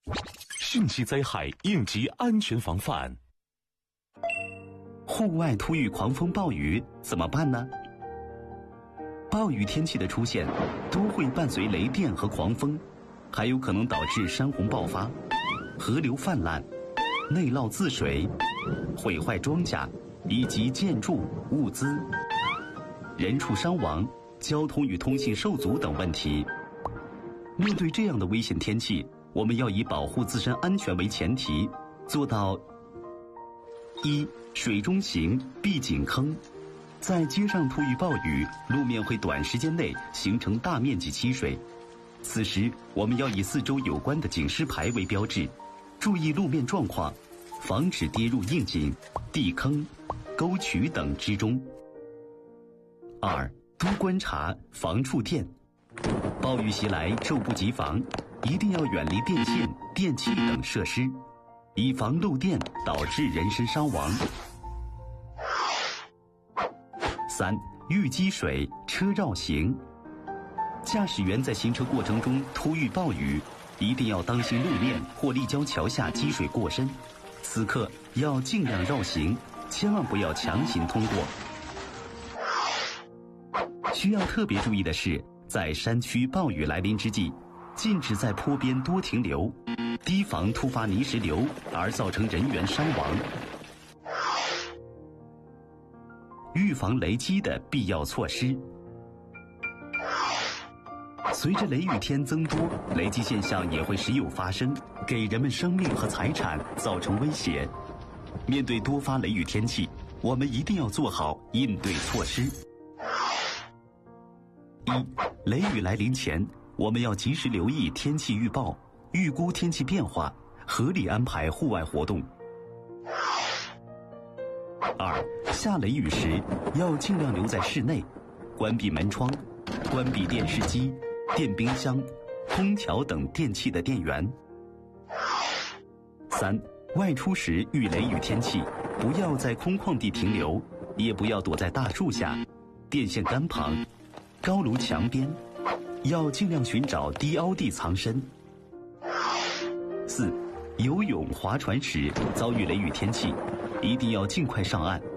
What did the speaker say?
汛期灾害应急安全防范。 户外突遇狂风暴雨怎么办呢？暴雨天气的出现都会伴随雷电和狂风，还有可能导致山洪爆发、河流泛滥、内涝自水、毁坏庄稼以及建筑物资、人畜伤亡、交通与通信受阻等问题。面对这样的危险天气，我们要以保护自身安全为前提，做到一、水中行，避井坑。在街上突遇暴雨，路面会短时间内形成大面积积水，此时我们要以四周有关的警示牌为标志，注意路面状况，防止跌入硬井、地坑、沟渠等之中。二、多观察，防触电。暴雨袭来，猝不及防，一定要远离电线、电器等设施，以防漏电导致人身伤亡。三、遇积水，车绕行。驾驶员在行车过程中突遇暴雨，一定要当心路面或立交桥下积水过深，此刻要尽量绕行，千万不要强行通过。需要特别注意的是，在山区暴雨来临之际，禁止在坡边多停留，提防突发泥石流而造成人员伤亡。预防雷击的必要措施。随着雷雨天增多，雷击现象也会时有发生，给人们生命和财产造成威胁。面对多发雷雨天气，我们一定要做好应对措施。一、雷雨来临前，我们要及时留意天气预报，预估天气变化，合理安排户外活动。二、下雷雨时要尽量留在室内，关闭门窗，关闭电视机、电冰箱、空调等电器的电源。三、外出时遇雷雨天气，不要在空旷地停留，也不要躲在大树下、电线杆旁、高楼墙边，要尽量寻找低凹地藏身。四、游泳、划船时遭遇雷雨天气，一定要尽快上岸，